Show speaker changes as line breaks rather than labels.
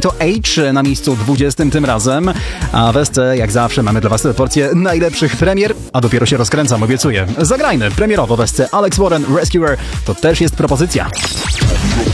to H na miejscu 20 tym razem. A w SC, jak zawsze, mamy dla was porcję najlepszych premier, a dopiero się rozkręcam, obiecuję. Zagrajmy premierowo w SC Alex Warren Rescuer, to też jest propozycja.